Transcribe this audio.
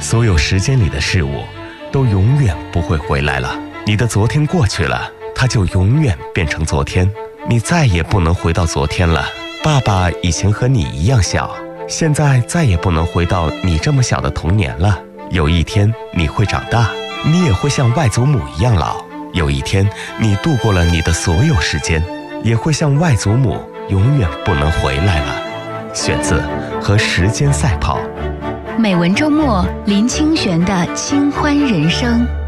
所有时间里的事物都永远不会回来了。你的昨天过去了，它就永远变成昨天，你再也不能回到昨天了。爸爸以前和你一样小，现在再也不能回到你这么小的童年了。有一天你会长大，你也会像外祖母一样老。有一天你度过了你的所有时间，也会像外祖母永远不能回来了。选自《和时间赛跑》。 美文周末，林清玄的清欢人生。